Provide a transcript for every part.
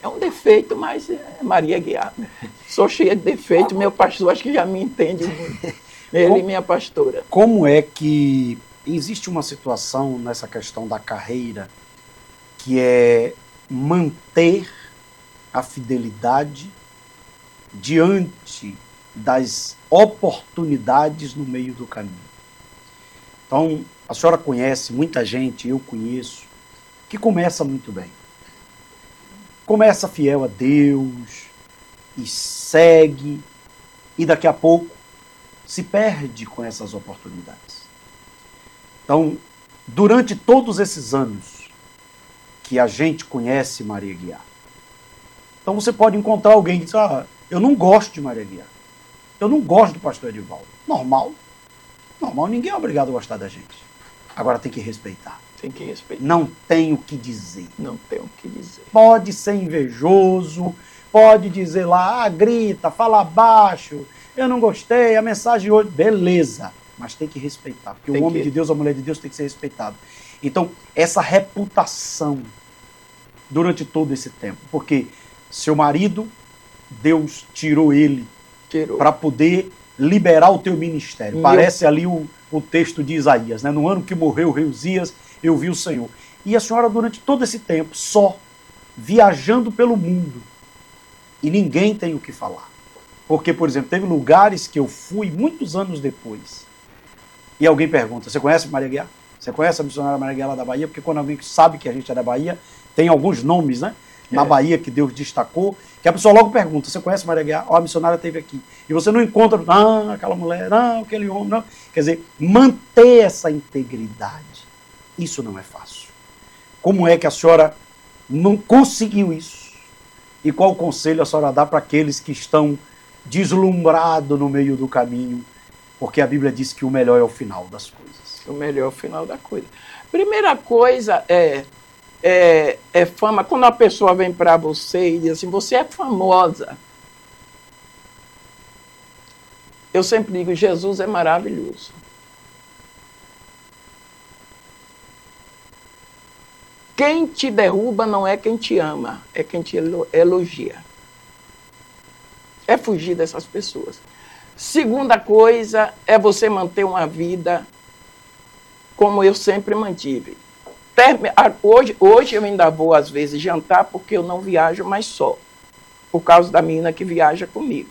É um defeito, mas é Maria Guiar. Sou cheia de defeito, meu pastor acho que já me entende muito. Ele e minha pastora. Como é que existe uma situação nessa questão da carreira que é manter a fidelidade diante das oportunidades no meio do caminho? Então, a senhora conhece muita gente, eu conheço, que começa muito bem. Começa fiel a Deus e segue, e daqui a pouco se perde com essas oportunidades. Então, durante todos esses anos que a gente conhece Maria Guiar, então você pode encontrar alguém que diz, eu não gosto de Maria Guiar, eu não gosto do pastor Edivaldo. Normal, ninguém é obrigado a gostar da gente. Agora tem que respeitar. Tem que respeitar. Não tem o que dizer. Não tem o que dizer. Pode ser invejoso, pode dizer lá, grita, fala baixo, eu não gostei, a mensagem hoje, beleza, mas tem que respeitar, porque o homem de Deus, a mulher de Deus tem que ser respeitado. Então, essa reputação durante todo esse tempo, porque seu marido, Deus tirou ele para poder liberar o teu ministério. Parece ali o texto de Isaías, né? No ano que morreu o rei Uzias, eu vi o Senhor. E a senhora, durante todo esse tempo, só viajando pelo mundo, e ninguém tem o que falar. Porque, por exemplo, teve lugares que eu fui muitos anos depois, e alguém pergunta, você conhece Maria Guiar? Você conhece a missionária Maria Guiar lá da Bahia? Porque quando alguém sabe que a gente é da Bahia, tem alguns nomes, né? Na Bahia que Deus destacou, que a pessoa logo pergunta, você conhece Maria Guiar? A missionária esteve aqui. E você não encontra, não, aquela mulher, não, aquele homem, não. Quer dizer, manter essa integridade, isso não é fácil. Como é que a senhora não conseguiu isso? E qual o conselho a senhora dá para aqueles que estão deslumbrados no meio do caminho? Porque a Bíblia diz que o melhor é o final das coisas. O melhor é o final da coisa. Primeira coisa é fama. Quando a pessoa vem para você e diz assim, você é famosa. Eu sempre digo, Jesus é maravilhoso. Quem te derruba não é quem te ama, é quem te elogia. É fugir dessas pessoas. Segunda coisa é você manter uma vida como eu sempre mantive. Hoje eu ainda vou, às vezes, jantar porque eu não viajo mais só, por causa da menina que viaja comigo.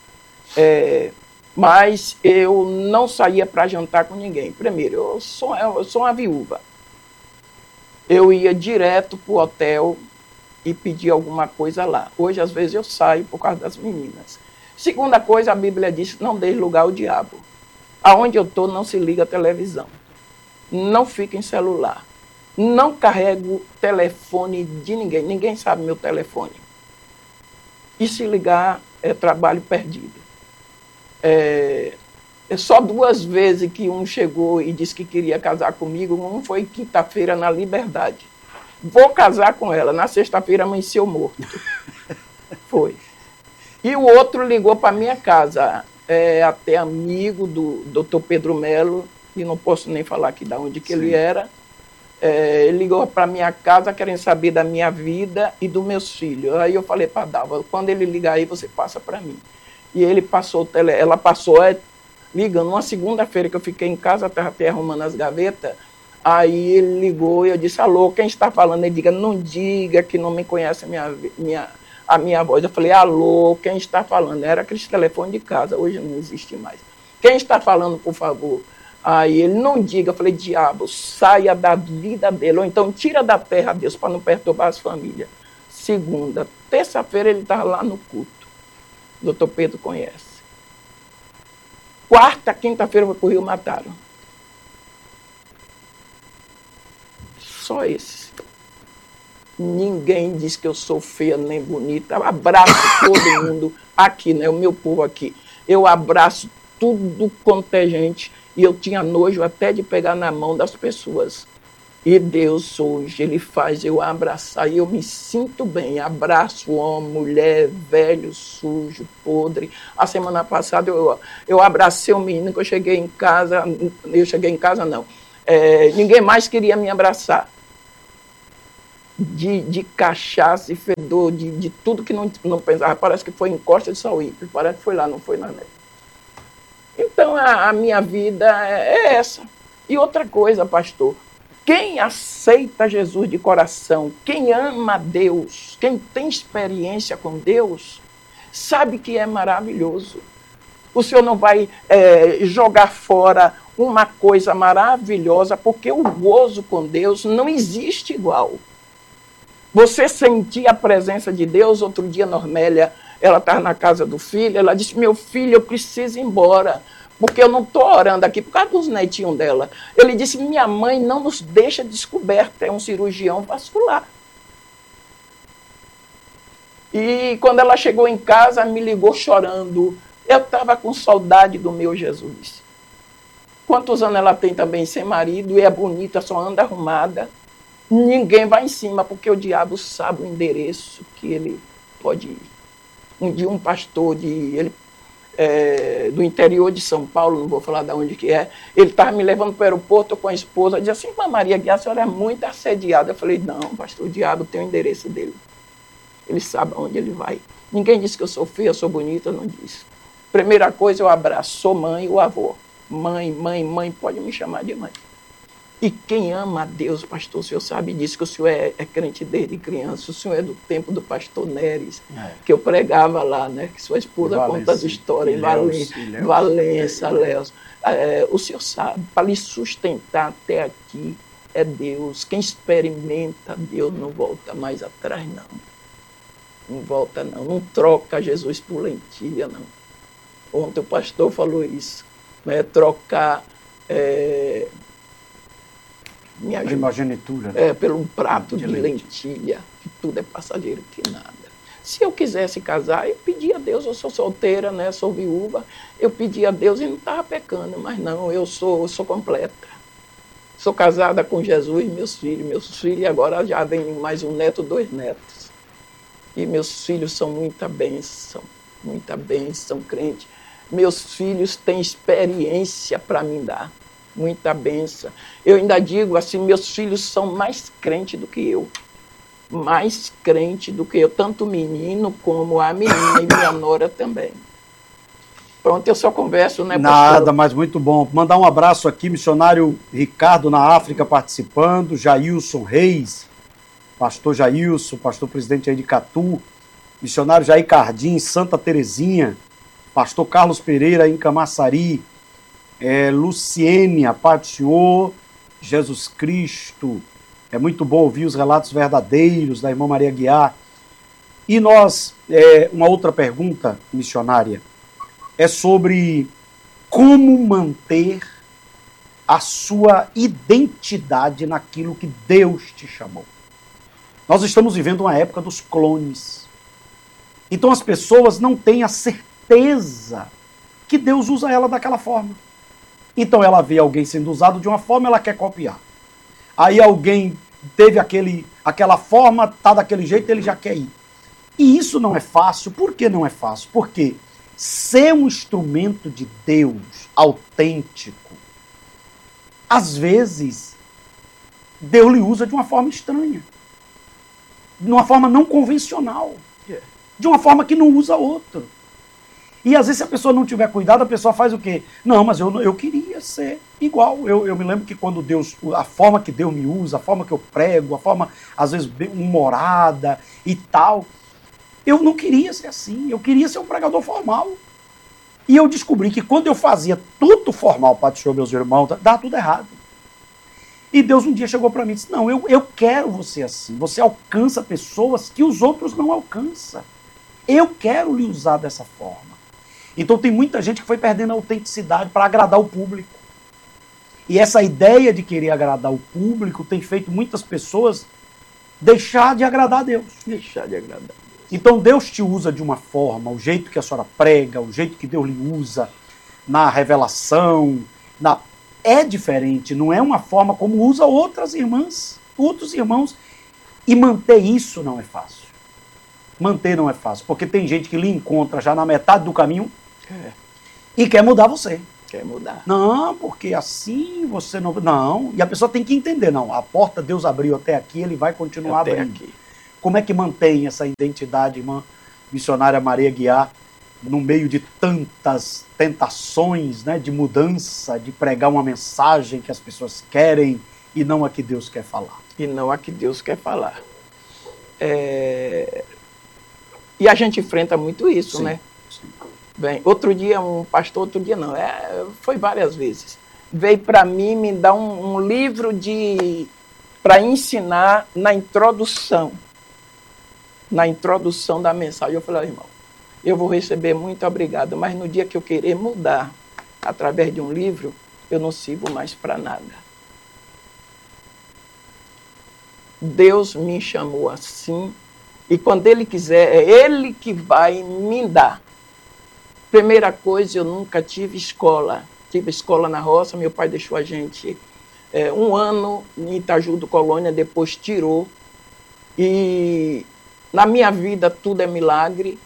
Mas eu não saía para jantar com ninguém. Primeiro, eu sou uma viúva. Eu ia direto para o hotel e pedia alguma coisa lá. Hoje, às vezes, eu saio por causa das meninas. Segunda coisa, a Bíblia diz, não dê lugar ao diabo. Aonde eu estou, não se liga a televisão. Não fica em celular. Não carrego telefone de ninguém. Ninguém sabe meu telefone. E se ligar, é trabalho perdido. É só 2 vezes que um chegou e disse que queria casar comigo. Um foi quinta-feira na Liberdade. Vou casar com ela. Na sexta-feira amanheceu morto. Foi. E o outro ligou para minha casa. Até amigo do Dr. Pedro Melo. E não posso nem falar aqui de onde que ele era. Ele ligou para minha casa querendo saber da minha vida e dos meus filhos. Aí eu falei para Dalva, quando ele ligar aí, você passa para mim. E ele passou, ela passou ligando. Uma segunda-feira que eu fiquei em casa, estava até arrumando as gavetas, aí ele ligou e eu disse, alô, quem está falando? Ele diga, não diga que não me conhece a minha voz. Eu falei, alô, quem está falando? Era aquele telefone de casa, hoje não existe mais. Quem está falando, por favor? Aí ele, não diga. Eu falei, diabo, saia da vida dele, ou então tira da terra, Deus, para não perturbar as famílias. Segunda, terça-feira ele estava lá no culto. O doutor Pedro conhece. Quarta, quinta-feira foi para o Rio, mataram. Só esse. Ninguém diz que eu sou feia nem bonita. Eu abraço todo mundo aqui, né? O meu povo aqui. Eu abraço tudo quanto é gente. E eu tinha nojo até de pegar na mão das pessoas. E Deus hoje, Ele faz eu abraçar. E eu me sinto bem. Abraço homem, mulher, velho, sujo, podre. A semana passada eu abracei um menino que eu cheguei em casa. Ninguém mais queria me abraçar. de cachaça e fedor, de tudo que não pensava. Parece que foi em Costa de Sauípe, parece que foi lá, não foi na neve. Então, a minha vida é essa. E outra coisa, pastor, quem aceita Jesus de coração, quem ama Deus, quem tem experiência com Deus, sabe que é maravilhoso. O Senhor não vai jogar fora uma coisa maravilhosa, porque o gozo com Deus não existe igual. Você sentir a presença de Deus. Outro dia, Normélia, ela estava na casa do filho, ela disse: meu filho, eu preciso ir embora, porque eu não estou orando aqui por causa dos netinhos dela. Ele disse: minha mãe não nos deixa descoberta, é um cirurgião vascular. E quando ela chegou em casa, me ligou chorando. Eu estava com saudade do meu Jesus. Quantos anos ela tem também sem marido, e é bonita, só anda arrumada. Ninguém vai em cima, porque o diabo sabe o endereço que ele pode ir. Um dia um pastor do interior de São Paulo, não vou falar de onde que é, ele estava me levando para o aeroporto com a esposa, disse assim: Maria Guiar, a senhora é muito assediada. Eu falei: não, pastor, o diabo tem o endereço dele. Ele sabe aonde ele vai. Ninguém disse que eu sou feia, eu sou bonita, não disse. Primeira coisa, eu abraço, sou mãe ou avô. Mãe, pode me chamar de mãe. E quem ama a Deus, pastor, o senhor sabe disso, que o senhor é crente desde criança, o senhor é do tempo do pastor Neres, que eu pregava lá, né? Que sua esposa conta as histórias, Valença, Léus. O senhor sabe, para lhe sustentar até aqui é Deus. Quem experimenta Deus não volta mais atrás, não. Não volta, não. Não troca Jesus por lentilha, não. Ontem o pastor falou isso. Né? Trocar primogenitura. Pelo um prato de lentilha, que tudo é passageiro, que nada. Se eu quisesse casar, eu pedia a Deus. Eu sou solteira, né? Sou viúva. Eu pedia a Deus e não estava pecando, mas não, eu sou completa. Sou casada com Jesus, meus filhos agora já vem mais um neto, 2 netos. E meus filhos são muita bênção, crente. Meus filhos têm experiência para me dar, muita bênção. Eu ainda digo assim, meus filhos são mais crentes do que eu. Mais crente do que eu, tanto o menino como a menina e minha nora também. Pronto, eu só converso, né, pastor? Nada, mas muito bom. Mandar um abraço aqui, missionário Ricardo na África participando, Jailson Reis, pastor Jailson, pastor presidente aí de Catu, missionário Jair Cardim, Santa Terezinha, pastor Carlos Pereira em Camaçari, Luciene, a paz do Senhor, Jesus Cristo. É muito bom ouvir os relatos verdadeiros da irmã Maria Guiar. E nós, uma outra pergunta, missionária, é sobre como manter a sua identidade naquilo que Deus te chamou. Nós estamos vivendo uma época dos clones. Então as pessoas não têm a certeza que Deus usa ela daquela forma. Então ela vê alguém sendo usado de uma forma, ela quer copiar. Aí alguém teve aquela forma, tá daquele jeito, ele já quer ir. E isso não é fácil. Por que não é fácil? Porque ser um instrumento de Deus autêntico, às vezes, Deus lhe usa de uma forma estranha. De uma forma não convencional. De uma forma que não usa outro. E às vezes, se a pessoa não tiver cuidado, a pessoa faz o quê? Não, mas eu queria ser igual. Eu me lembro que quando Deus, a forma que Deus me usa, a forma que eu prego, a forma, às vezes, bem humorada e tal, eu não queria ser assim. Eu queria ser um pregador formal. E eu descobri que quando eu fazia tudo formal para deixar meus irmãos, dava tudo errado. E Deus um dia chegou para mim e disse: não, eu quero você assim. Você alcança pessoas que os outros não alcançam. Eu quero lhe usar dessa forma. Então tem muita gente que foi perdendo a autenticidade para agradar o público. E essa ideia de querer agradar o público tem feito muitas pessoas deixar de agradar a Deus. Deixar de agradar a Deus. Então Deus te usa de uma forma, o jeito que a senhora prega, o jeito que Deus lhe usa na revelação, é diferente, não é uma forma como usa outros irmãos. E manter isso não é fácil. Manter não é fácil, porque tem gente que lhe encontra já na metade do caminho e quer mudar você. Quer mudar. Não, porque assim você não... Não, e a pessoa tem que entender, não, a porta Deus abriu até aqui, ele vai continuar até abrindo. Aqui. Como é que mantém essa identidade, irmã missionária Maria Guiar, no meio de tantas tentações, né, de mudança, de pregar uma mensagem que as pessoas querem e não a que Deus quer falar? E não a que Deus quer falar. E a gente enfrenta muito isso, Sim, né? sim. Bem, outro dia, um pastor, outro dia não, foi várias vezes, veio para mim me dar um livro para ensinar na introdução da mensagem. Eu falei, irmão, eu vou receber muito obrigado, mas no dia que eu querer mudar através de um livro, eu não sirvo mais para nada. Deus me chamou assim, e quando Ele quiser, é Ele que vai me dar. Primeira coisa, eu nunca tive escola. Tive escola na roça, meu pai deixou a gente 1 ano em Itaju do Colônia, depois tirou. E na minha vida tudo é milagre.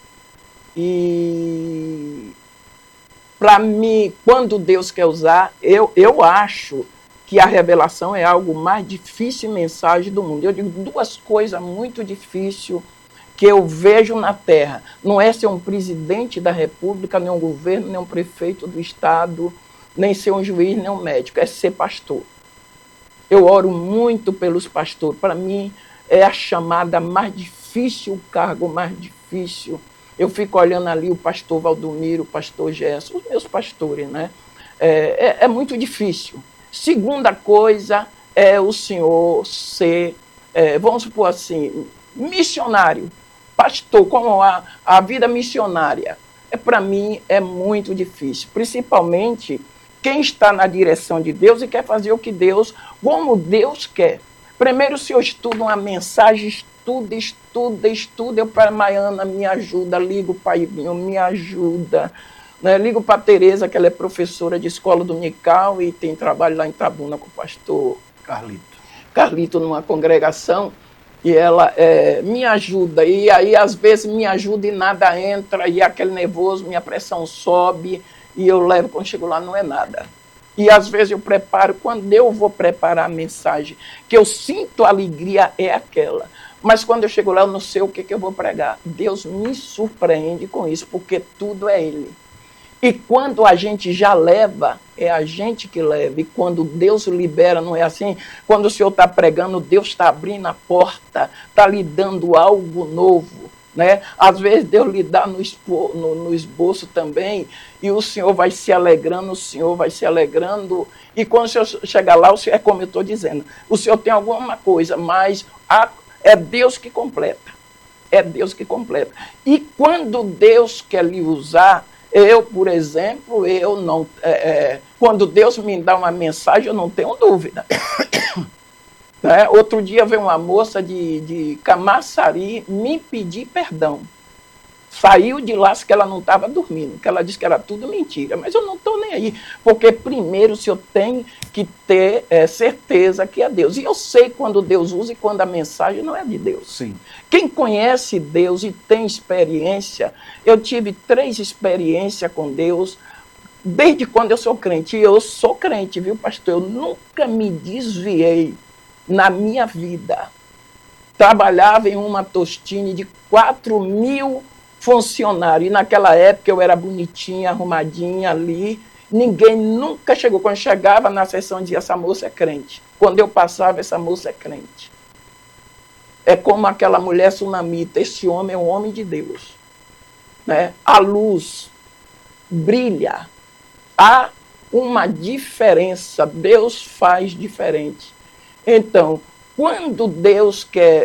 E para mim, quando Deus quer usar, eu acho que a revelação é algo mais difícil em mensagem do mundo. Eu digo 2 coisas muito difíceis que eu vejo na terra. Não é ser um presidente da república, nem um governo, nem um prefeito do estado, nem ser um juiz, nem um médico. É ser pastor. Eu oro muito pelos pastores. Para mim, é a chamada mais difícil, o cargo mais difícil. Eu fico olhando ali o pastor Valdomiro, o pastor Gerson, os meus pastores, né? É muito difícil. Segunda coisa é o senhor ser, vamos supor assim, missionário. Pastor, como a vida missionária, para mim é muito difícil, principalmente quem está na direção de Deus e quer fazer o que Deus, como Deus quer. Primeiro, se eu estudo uma mensagem, estudo, eu para a Maiana, me ajuda, ligo para Ibinho, me ajuda, né? Ligo para a Tereza, que ela é professora de escola dominical e tem trabalho lá em Itabuna com o pastor Carlito, numa congregação. E ela me ajuda, e aí às vezes me ajuda e nada entra, e aquele nervoso, minha pressão sobe, e eu levo, quando chego lá não é nada. E às vezes eu preparo, quando eu vou preparar a mensagem, que eu sinto alegria, é aquela. Mas quando eu chego lá, eu não sei o que eu vou pregar. Deus me surpreende com isso, porque tudo é Ele. E quando a gente já leva, é a gente que leva. E quando Deus libera, não é assim? Quando o Senhor está pregando, Deus está abrindo a porta, está lhe dando algo novo. Né? Às vezes Deus lhe dá no esboço também, e o Senhor vai se alegrando, e quando o Senhor chegar lá, o Senhor, é como eu estou dizendo, o Senhor tem alguma coisa, mas é Deus que completa. É Deus que completa. E quando Deus quer lhe usar, eu, por exemplo, quando Deus me dá uma mensagem, eu não tenho dúvida. Né? Outro dia veio uma moça de Camaçari me pedir perdão. Saiu de lá que ela não estava dormindo, que ela disse que era tudo mentira. Mas eu não estou nem aí, porque primeiro o senhor tem que ter certeza que é Deus. E eu sei quando Deus usa e quando a mensagem não é de Deus. Sim. Quem conhece Deus e tem experiência, eu tive 3 experiências com Deus, desde quando eu sou crente. E eu sou crente, viu, pastor? Eu nunca me desviei na minha vida. Trabalhava em uma Tostine de 4.000 funcionários. E naquela época eu era bonitinha, arrumadinha ali. Ninguém nunca chegou. Quando chegava na sessão, dizia, essa moça é crente. Quando eu passava, essa moça é crente. É como aquela mulher sunamita. Esse homem é um homem de Deus. Né? A luz brilha. Há uma diferença. Deus faz diferente. Então, quando Deus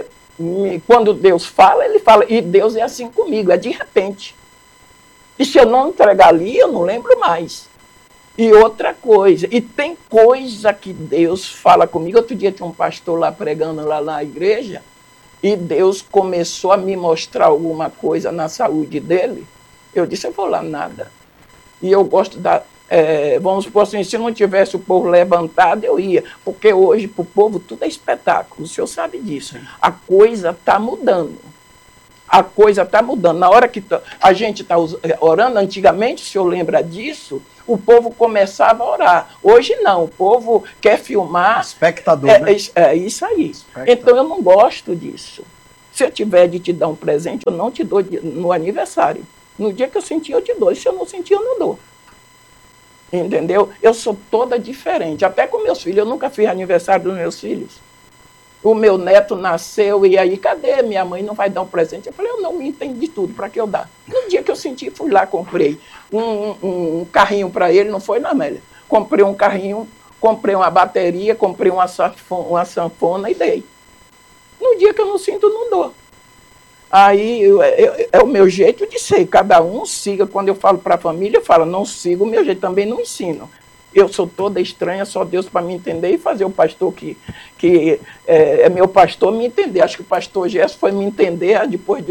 fala, Ele fala. E Deus é assim comigo, é de repente. E se eu não entregar ali, eu não lembro mais. E outra coisa, e tem coisa que Deus fala comigo. Outro dia tinha um pastor lá pregando lá na igreja, e Deus começou a me mostrar alguma coisa na saúde dele. Eu disse, eu vou lá nada. E eu gosto vamos supor assim, se não tivesse o povo levantado, eu ia. Porque hoje, para o povo, tudo é espetáculo. O senhor sabe disso. A coisa está mudando. a coisa está mudando. Na hora que a gente está orando, antigamente, o senhor lembra disso, o povo começava a orar. Hoje não, o povo quer filmar. Espectador, né? É isso aí. Espectador. Então eu não gosto disso. Se eu tiver de te dar um presente, eu não te dou no aniversário. No dia que eu sentir, eu te dou. Se eu não sentir, eu não dou. Entendeu? Eu sou toda diferente. Até com meus filhos, eu nunca fiz aniversário dos meus filhos. O meu neto nasceu e aí, cadê? Minha mãe não vai dar um presente. Eu falei, eu não me entendo de tudo, para que eu dar? No dia que eu senti, fui lá, comprei um carrinho para ele, não foi, não, Amélia? Comprei um carrinho, comprei uma bateria, comprei uma sanfona e dei. No dia que eu não sinto, não dou. Aí é o meu jeito de ser. Cada um siga. Quando eu falo para a família, eu falo, não sigo o meu jeito, também não ensino. Eu sou toda estranha, só Deus para me entender e fazer o pastor que é meu pastor me entender. Acho que o pastor Gerson foi me entender depois de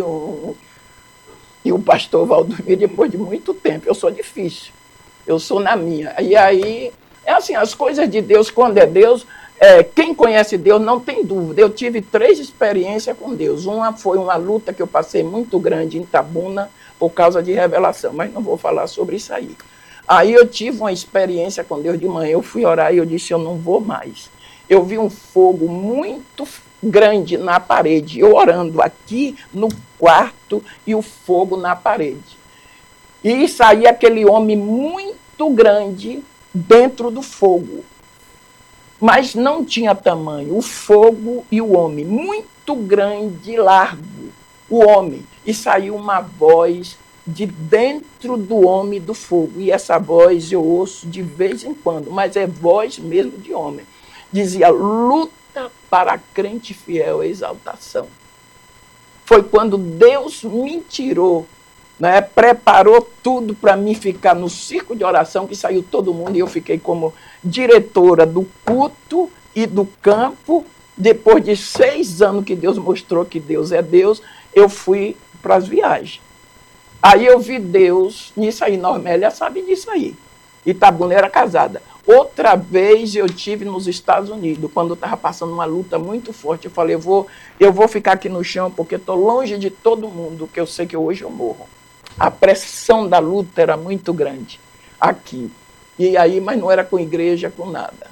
e o pastor Valdomiro depois de muito tempo. Eu sou difícil. Eu sou na minha. E aí, é assim, as coisas de Deus, quando é Deus, quem conhece Deus não tem dúvida. Eu tive 3 experiências com Deus. Uma foi uma luta que eu passei muito grande em Itabuna por causa de revelação, mas não vou falar sobre isso aí. Aí eu tive uma experiência com Deus de manhã, eu fui orar e eu disse, eu não vou mais. Eu vi um fogo muito grande na parede, eu orando aqui no quarto e o fogo na parede. E saía aquele homem muito grande dentro do fogo. Mas não tinha tamanho, o fogo e o homem, muito grande e largo, o homem. E saiu uma voz de dentro do homem do fogo. E essa voz eu ouço de vez em quando, mas é voz mesmo de homem. Dizia, luta para crente fiel, exaltação. Foi quando Deus me tirou, né, preparou tudo para mim ficar no circo de oração, que saiu todo mundo, e eu fiquei como diretora do culto e do campo. Depois de 6 anos que Deus mostrou que Deus é Deus, eu fui para as viagens. Aí eu vi Deus, nisso aí, Normélia sabe disso aí. Itabuna era casada. Outra vez eu tive nos Estados Unidos, quando eu estava passando uma luta muito forte. Eu falei, eu vou ficar aqui no chão, porque estou longe de todo mundo, que eu sei que hoje eu morro. A pressão da luta era muito grande aqui. E aí, mas não era com igreja, com nada.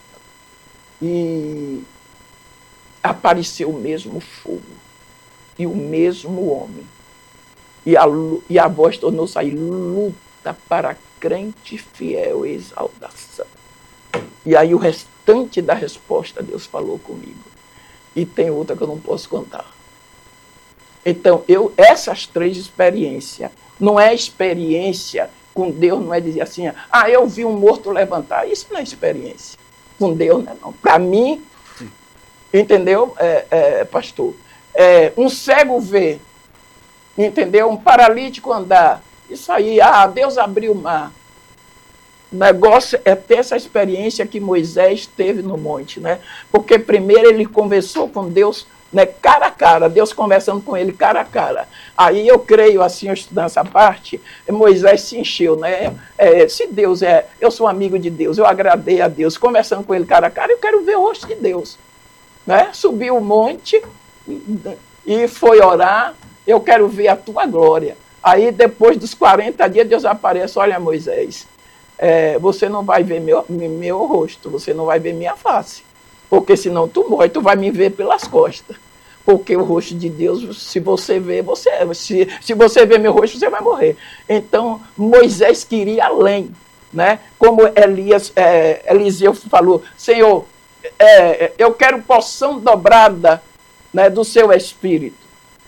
E apareceu o mesmo fogo e o mesmo homem. E a voz tornou-se aí, luta para crente fiel, exaltação. E aí o restante da resposta Deus falou comigo. E tem outra que eu não posso contar. Então, essas 3 experiências, não é experiência com Deus, não é dizer assim, eu vi um morto levantar. Isso não é experiência. Com Deus não é não. Para mim, entendeu, pastor? Um cego vê, entendeu? Um paralítico andar. Isso aí, Deus abriu o mar. O negócio é ter essa experiência que Moisés teve no monte, né? Porque primeiro ele conversou com Deus, né, cara a cara, Deus conversando com ele cara a cara. Aí eu creio, assim, eu estudando essa parte, Moisés se encheu, né? Se Deus eu sou amigo de Deus, eu agradei a Deus, conversando com ele cara a cara, eu quero ver o rosto de Deus, né? Subiu o monte e foi orar, eu quero ver a tua glória. Aí depois dos 40 dias, Deus aparece, olha Moisés, você não vai ver meu rosto, você não vai ver minha face, porque senão tu morre, tu vai me ver pelas costas. Porque o rosto de Deus, se você ver, se você ver meu rosto, você vai morrer. Então, Moisés queria além, né? Como Eliseu falou, Senhor, eu quero porção dobrada, né, do seu espírito.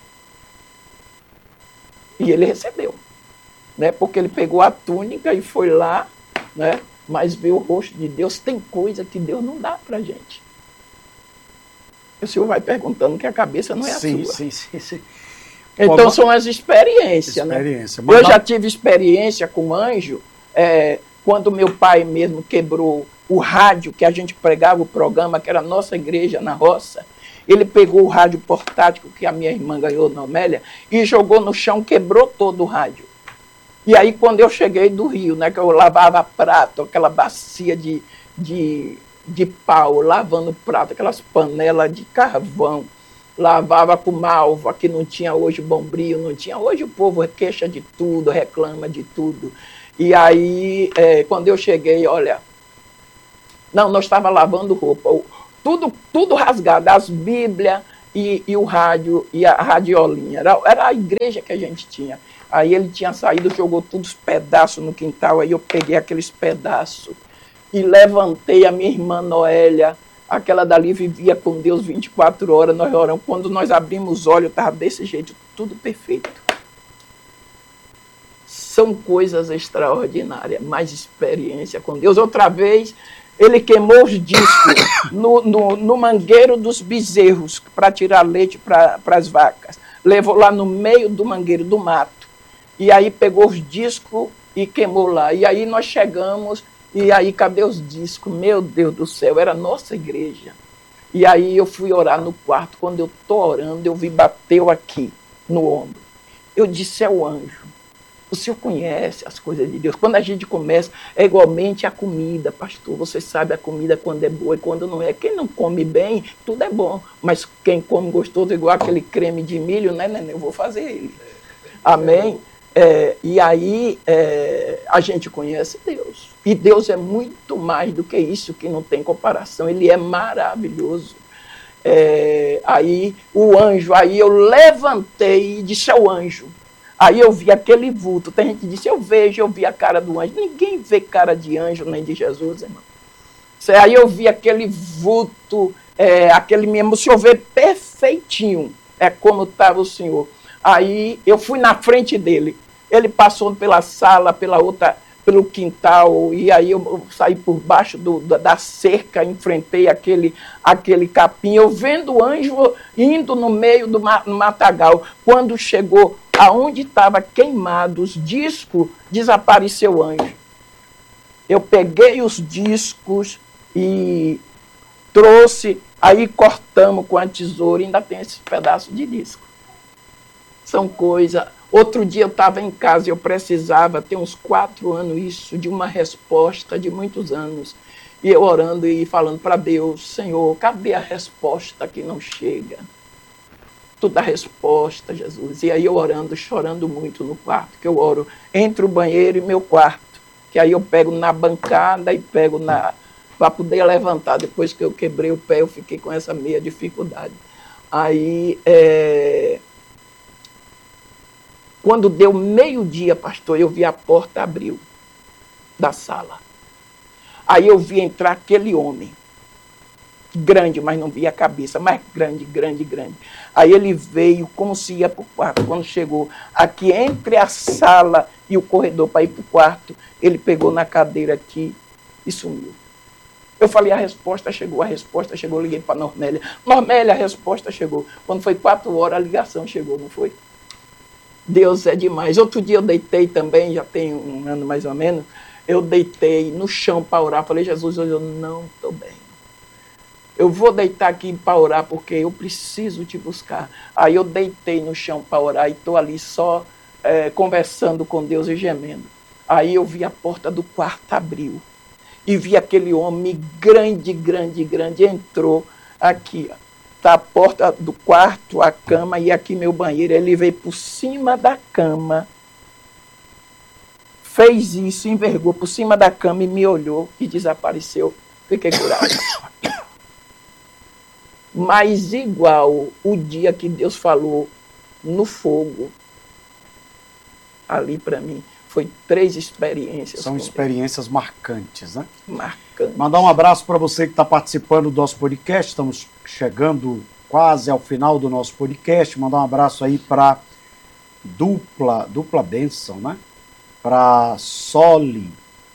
E ele recebeu, né? Porque ele pegou a túnica e foi lá, né? Mas ver o rosto de Deus, tem coisa que Deus não dá pra gente. O senhor vai perguntando que a cabeça não é a sua. Sim. Então são as experiências, né? Eu já tive experiência com anjo, quando meu pai mesmo quebrou o rádio, que a gente pregava o programa, que era a nossa igreja na roça. Ele pegou o rádio portátil que a minha irmã ganhou na Amélia e jogou no chão, quebrou todo o rádio. E aí, quando eu cheguei do Rio, né, que eu lavava prato, aquela bacia de pau, lavando prato, aquelas panelas de carvão, lavava com malva, que não tinha hoje bombril, não tinha. Hoje o povo queixa de tudo, reclama de tudo. E aí, quando eu cheguei, olha, não, nós estávamos lavando roupa, tudo rasgado, as Bíblias e o rádio, e a radiolinha. Era a igreja que a gente tinha. Aí ele tinha saído, jogou todos os pedaços no quintal, aí eu peguei aqueles pedaços e levantei a minha irmã Noélia, aquela dali vivia com Deus 24 horas, nós oramos. Quando nós abrimos os olhos, estava desse jeito, tudo perfeito. São coisas extraordinárias, mais experiência com Deus. Outra vez, ele queimou os discos no mangueiro dos bezerros para tirar leite para as vacas. Levou lá no meio do mangueiro do mato. E aí pegou os discos e queimou lá. E aí nós chegamos, e aí cadê os discos? Meu Deus do céu, era a nossa igreja. E aí eu fui orar no quarto. Quando eu estou orando, eu vi, bateu aqui no ombro. Eu disse, é o anjo. O senhor conhece as coisas de Deus. Quando a gente começa, é igualmente a comida, pastor. Você sabe a comida quando é boa e quando não é. Quem não come bem, tudo é bom. Mas quem come gostoso, igual aquele creme de milho, né, neném? Eu vou fazer ele. Amém? E aí a gente conhece Deus. E Deus é muito mais do que isso, que não tem comparação. Ele é maravilhoso. Aí o anjo, aí eu levantei e disse ao anjo. Aí eu vi aquele vulto. Tem gente que disse, eu vi a cara do anjo. Ninguém vê cara de anjo nem de Jesus, irmão. Aí eu vi aquele vulto, aquele mesmo, o senhor vê perfeitinho, como estava o senhor. Aí eu fui na frente dele. Ele passou pela sala, pelo quintal, e aí eu saí por baixo da cerca, enfrentei aquele capim, eu vendo o anjo indo no meio do matagal. Quando chegou aonde estava queimado os discos, desapareceu o anjo. Eu peguei os discos e trouxe, aí cortamos com a tesoura, ainda tem esses pedaços de disco. São coisas. Outro dia eu estava em casa e eu precisava, tem uns 4 anos isso, de uma resposta de muitos anos. E eu orando e falando para Deus, Senhor, cadê a resposta que não chega? Tu dá resposta, Jesus. E aí eu orando, chorando muito no quarto, que eu oro entre o banheiro e meu quarto. Que aí eu pego na bancada e pego para poder levantar. Depois que eu quebrei o pé, eu fiquei com essa meia dificuldade. Aí, quando deu meio-dia, pastor, eu vi a porta abriu da sala. Aí eu vi entrar aquele homem. Grande, mas não via a cabeça, mas grande. Aí ele veio como se ia para o quarto. Quando chegou aqui entre a sala e o corredor para ir para o quarto, ele pegou na cadeira aqui e sumiu. Eu falei, a resposta chegou, liguei para a Normélia. Normélia, a resposta chegou. Quando foi 4 horas, a ligação chegou, não foi? Deus é demais. Outro dia eu deitei também, já tem 1 ano mais ou menos, eu deitei no chão para orar. Falei, Jesus, hoje eu não estou bem. Eu vou deitar aqui para orar porque eu preciso te buscar. Aí eu deitei no chão para orar e estou ali só conversando com Deus e gemendo. Aí eu vi a porta do quarto abriu. E vi aquele homem grande, entrou aqui. Está a porta do quarto, a cama e aqui meu banheiro. Ele veio por cima da cama, fez isso, envergou por cima da cama e me olhou e desapareceu. Fiquei curado. Mas igual o dia que Deus falou no fogo, ali para mim, foi 3 experiências. São experiências marcantes, né? Marcantes. Mandar um abraço para você que está participando do nosso podcast. Estamos chegando quase ao final do nosso podcast. Mandar um abraço aí para dupla bênção, né? Para Soli,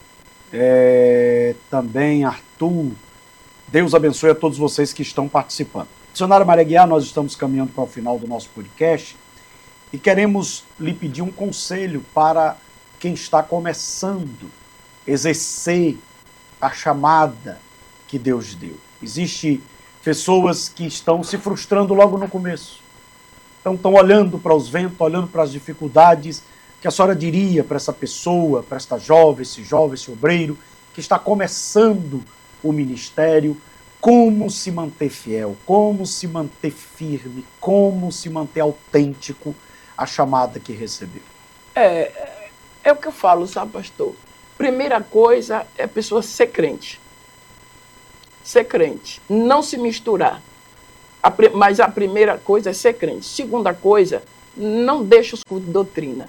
também Arthur. Deus abençoe a todos vocês que estão participando. Missionária Maria Guiar, nós estamos caminhando para o final do nosso podcast e queremos lhe pedir um conselho para quem está começando a exercer a chamada que Deus deu. Existem pessoas que estão se frustrando logo no começo. Então estão olhando para os ventos, olhando para as dificuldades. Que a senhora diria para essa pessoa, para esta jovem, esse obreiro que está começando o ministério, como se manter fiel, como se manter firme, como se manter autêntico à chamada que recebeu. É o que eu falo, sabe, pastor? Primeira coisa é a pessoa ser crente. Ser crente. Não se misturar. Mas a primeira coisa é ser crente. Segunda coisa, não deixe os cultos de doutrina.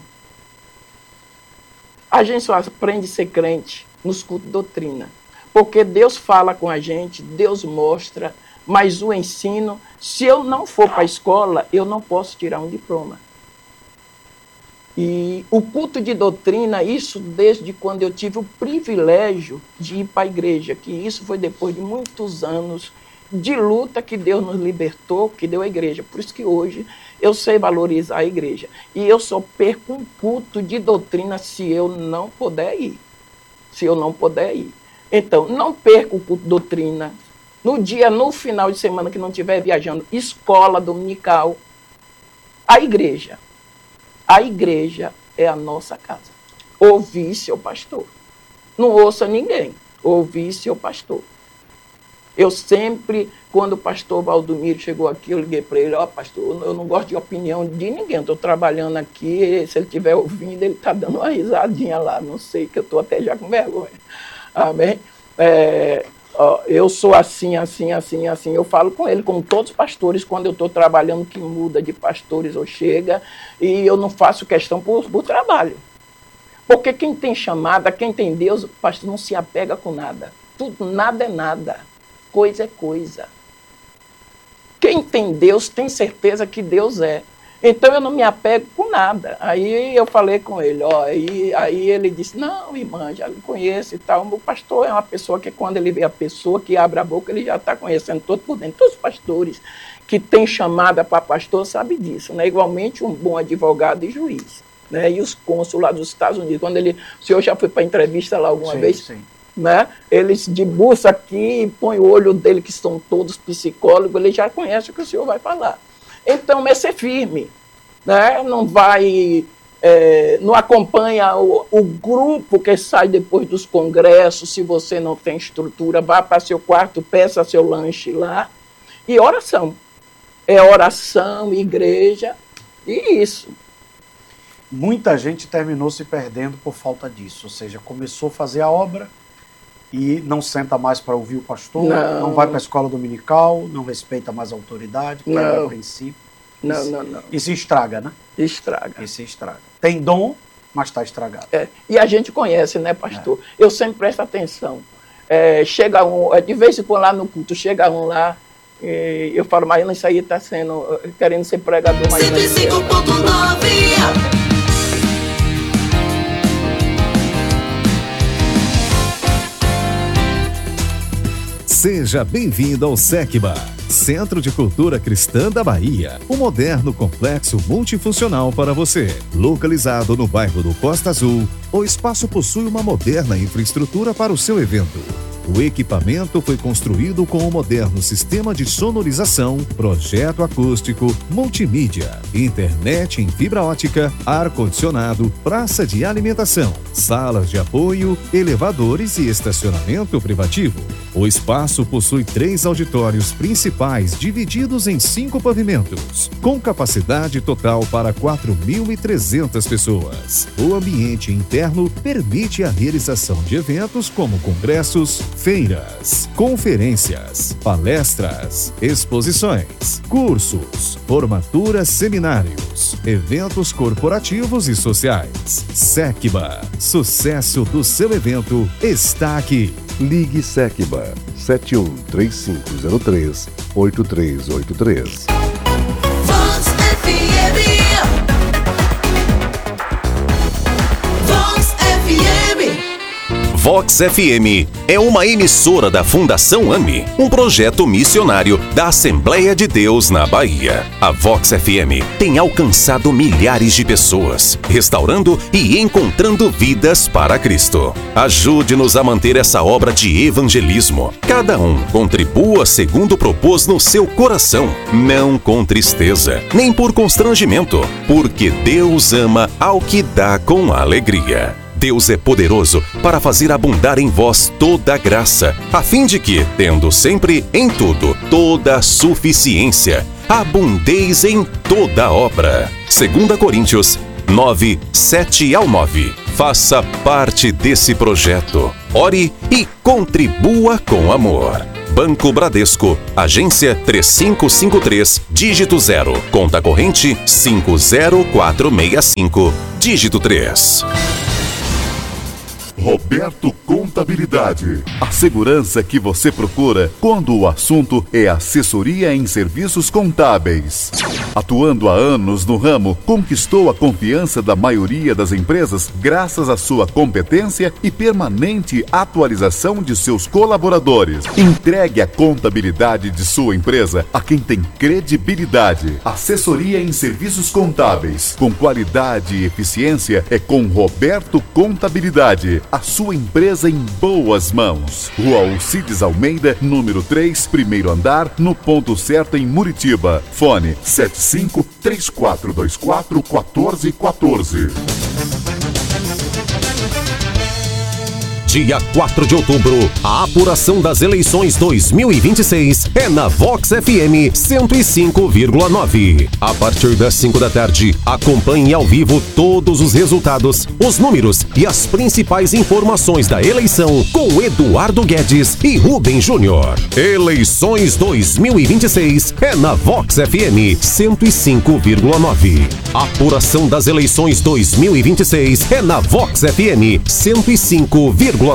A gente só aprende a ser crente nos cultos de doutrina. Porque Deus fala com a gente, Deus mostra, mas o ensino, se eu não for para a escola, eu não posso tirar um diploma. E o culto de doutrina, isso desde quando eu tive o privilégio de ir para a igreja, que isso foi depois de muitos anos de luta que Deus nos libertou, que deu a igreja. Por isso que hoje eu sei valorizar a igreja. E eu só perco um culto de doutrina se eu não puder ir. Se eu não puder ir. Então, não perca o culto de doutrina. No final de semana que não estiver viajando, escola dominical, a igreja. A igreja é a nossa casa. Ouvi seu pastor. Não ouça ninguém. Ouvi seu pastor. Eu sempre, quando o pastor Valdomiro chegou aqui, eu liguei para ele, pastor, eu não gosto de opinião de ninguém, eu estou trabalhando aqui, se ele estiver ouvindo, ele está dando uma risadinha lá, não sei, que eu estou até já com vergonha. Amém? Eu sou assim, assim, assim, assim. Eu falo com ele, como todos os pastores, quando eu estou trabalhando, que muda de pastores ou chega, e eu não faço questão por trabalho. Porque quem tem chamada, quem tem Deus, o pastor não se apega com nada. Tudo, nada é nada. Coisa é coisa. Quem tem Deus tem certeza que Deus é. Então eu não me apego com nada. Aí eu falei com ele, aí ele disse, não, irmã, já me conheço e tal. O pastor é uma pessoa que quando ele vê a pessoa que abre a boca, ele já está conhecendo todo por dentro. Todos os pastores que têm chamada para pastor sabem disso, né? Igualmente um bom advogado e juiz, né? E os cônsulos lá dos Estados Unidos. Quando o senhor já foi para entrevista lá alguma vez? Sim. Né? Eles debruçam aqui e põe o olho dele, que são todos psicólogos, ele já conhece o que o senhor vai falar. Então, é ser firme, né? Não vai, não acompanha o grupo que sai depois dos congressos, se você não tem estrutura, vá para seu quarto, peça seu lanche lá, e oração. É oração, igreja, e isso. Muita gente terminou se perdendo por falta disso, ou seja, começou a fazer a obra, e não senta mais para ouvir o pastor, não vai para a escola dominical, não respeita mais a autoridade, quebra princípio. Não. E se estraga, né? Estraga. E se estraga. Tem dom, mas está estragado. E a gente conhece, né, pastor? Eu sempre presto atenção. Chega de vez em quando lá no culto, chega um lá, eu falo, mas isso aí está querendo ser pregador. 105.9. Seja bem-vindo ao SECBA, Centro de Cultura Cristã da Bahia, um moderno complexo multifuncional para você. Localizado no bairro do Costa Azul, o espaço possui uma moderna infraestrutura para o seu evento. O equipamento foi construído com um moderno sistema de sonorização, projeto acústico, multimídia, internet em fibra ótica, ar-condicionado, praça de alimentação, salas de apoio, elevadores e estacionamento privativo. O espaço possui 3 auditórios principais divididos em 5 pavimentos, com capacidade total para 4.300 pessoas. O ambiente interno permite a realização de eventos como congressos, feiras, conferências, palestras, exposições, cursos, formaturas, seminários, eventos corporativos e sociais. SECBA, sucesso do seu evento está aqui. Ligue SECBA 713503-8383. Vox FM é uma emissora da Fundação AME, um projeto missionário da Assembleia de Deus na Bahia. A Vox FM tem alcançado milhares de pessoas, restaurando e encontrando vidas para Cristo. Ajude-nos a manter essa obra de evangelismo. Cada um contribua segundo propôs no seu coração, não com tristeza, nem por constrangimento, porque Deus ama ao que dá com alegria. Deus é poderoso para fazer abundar em vós toda a graça, a fim de que, tendo sempre em tudo toda a suficiência, abundeis em toda obra. 2 Coríntios 9, 7 ao 9. Faça parte desse projeto. Ore e contribua com amor. Banco Bradesco, agência 3553, dígito 0, conta corrente 50465, dígito 3. Roberto Contabilidade. A segurança que você procura quando o assunto é assessoria em serviços contábeis. Atuando há anos no ramo, conquistou a confiança da maioria das empresas graças à sua competência e permanente atualização de seus colaboradores. Entregue a contabilidade de sua empresa a quem tem credibilidade. Assessoria em serviços contábeis, com qualidade e eficiência, é com Roberto Contabilidade. A sua empresa em boas mãos. Rua Alcides Almeida, número 3, primeiro andar, no ponto certo em Muritiba. Fone 75-3424-1414. Dia 4 de outubro, a apuração das eleições 2026 é na Vox FM 105,9. A partir das 5 da tarde, acompanhe ao vivo todos os resultados, os números e as principais informações da eleição com Eduardo Guedes e Rubem Júnior. Eleições 2026 é na Vox FM 105,9. Apuração das eleições 2026 é na Vox FM 105,9.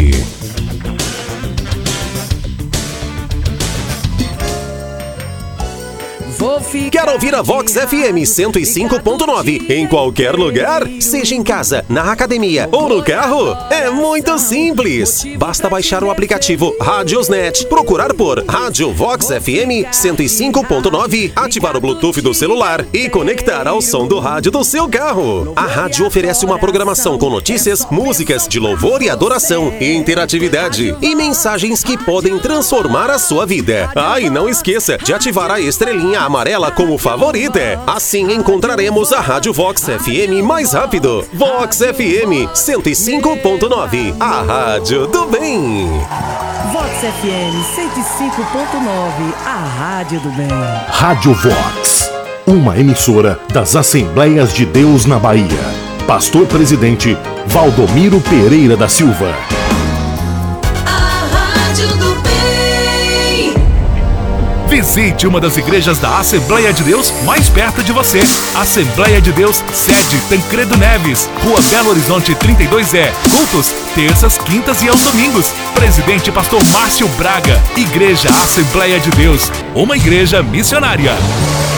Quer ouvir a Vox FM 105.9 em qualquer lugar? Seja em casa, na academia ou no carro? É muito simples! Basta baixar o aplicativo Radiosnet, procurar por Rádio Vox FM 105.9, ativar o Bluetooth do celular e conectar ao som do rádio do seu carro. A rádio oferece uma programação com notícias, músicas de louvor e adoração, interatividade e mensagens que podem transformar a sua vida. Ah, e não esqueça de ativar a estrelinha amarela como favorita. Assim encontraremos a Rádio Vox FM mais rápido. Vox FM 105.9, a rádio do bem. Vox FM 105.9, a rádio do bem. Rádio Vox, uma emissora das Assembleias de Deus na Bahia. Pastor Presidente Valdomiro Pereira da Silva. Visite uma das igrejas da Assembleia de Deus mais perto de você. Assembleia de Deus, sede Tancredo Neves, Rua Belo Horizonte 32E. Cultos, terças, quintas e aos domingos. Presidente Pastor Márcio Braga. Igreja Assembleia de Deus, uma igreja missionária.